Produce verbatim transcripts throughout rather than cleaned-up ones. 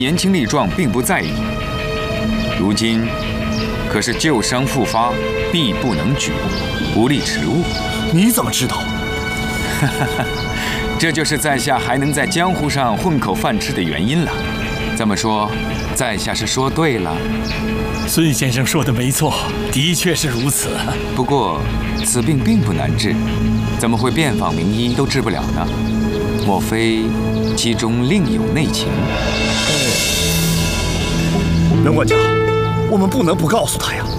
年轻力壮，并不在意。如今可是旧伤复发，臂不能举，无力持物。 你怎么知道？ 哈哈哈，这就是在下还能在江湖上混口饭吃的原因了。这么说，在下是说对了。 孙先生说的没错，的确是如此。 不过此病并不难治，怎么会遍访名医都治不了呢？莫非其中另有内情？ 袁管家，我们不能不告诉他呀。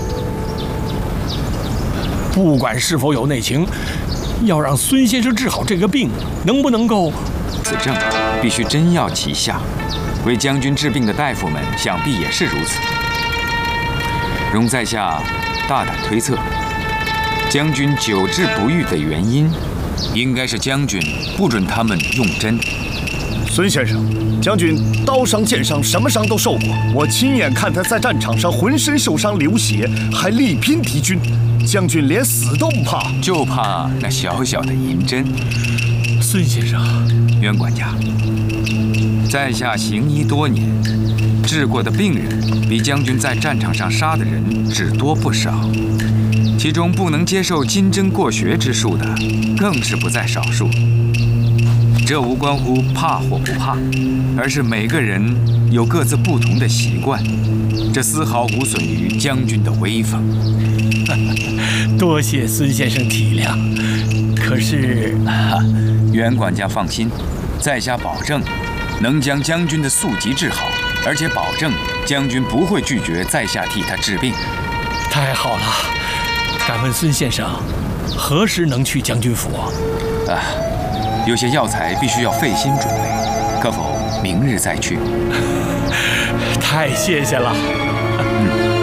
不管是否有内情，要让孙先生治好这个病，能不能够？ 此症必须真药齐下，为将军治病的大夫们想必也是如此。容在下大胆推测，将军久治不愈的原因，应该是将军不准他们用针。 孙先生，将军刀伤剑伤，什么伤都受过。我亲眼看他在战场上浑身受伤流血，还力拼敌军。将军连死都不怕， 就怕那小小的银针。 孙先生， 袁管家，在下行医多年，治过的病人比将军在战场上杀的人只多不少，其中不能接受金针过血之术的，更是不在少数。这无关乎怕或不怕，而是每个人有各自不同的习惯，这丝毫无损于将军的威风。 多谢孙先生体谅。可是， 袁管家放心，在下保证能将将军的宿疾治好，而且保证将军不会拒绝在下替他治病。 太好了！敢问孙先生，何时能去将军府？ 啊，有些药材必须要费心准备，可否明日再去？ 太谢谢了。 嗯。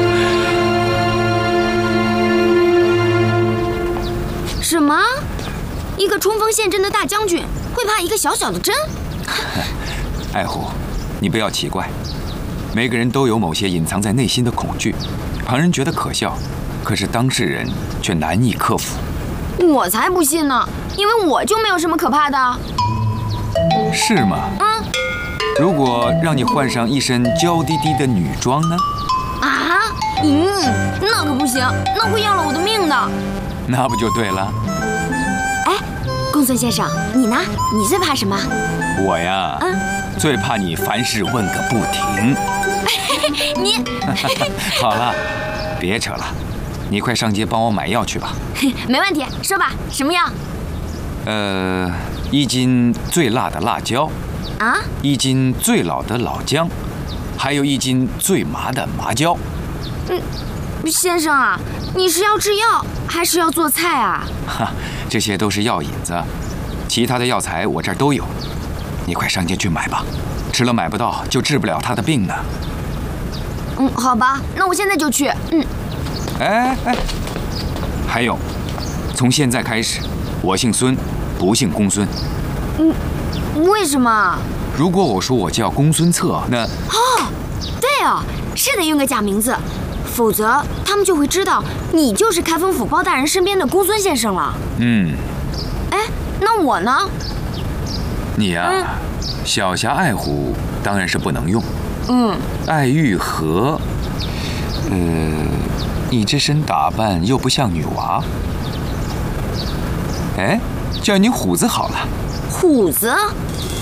什么？一个冲锋陷阵的大将军会怕一个小小的针？ 爱虎，你不要奇怪，每个人都有某些隐藏在内心的恐惧，旁人觉得可笑，可是当事人却难以克服。 我才不信呢，因为我就没有什么可怕的。 是吗？ 嗯。 如果让你换上一身娇滴滴的女装呢？ 啊？嗯，那可不行，那会要了我的命的。 那不就对了？ 哎，公孙先生，你呢？你最怕什么？ 我呀，嗯，最怕你凡事问个不停。 你， 好了，别扯了，你快上街帮我买药去吧。 没问题，说吧，什么药？ 呃，一斤最辣的辣椒， 啊， 一斤最老的老姜，还有一斤最麻的麻椒。 嗯。先生啊，你是要制药还是要做菜啊？ 哈，这些都是药引子，其他的药材我这儿都有。你快上街去买吧，吃了买不到就治不了他的病呢。 嗯，好吧，那我现在就去。嗯。 哎哎，还有，从现在开始，我姓孙，不姓公孙。 嗯，为什么？ 如果我说我叫公孙策，那…… 哦，对哦，是得用个假名字。否则，他们就会知道你就是开封府包大人身边的公孙先生了。嗯，哎，那我呢？ 你呀、啊，嗯、小侠爱虎当然是不能用。 嗯， 爱玉和，呃，你这身打扮又不像女娃。哎，叫你虎子好了。 虎子？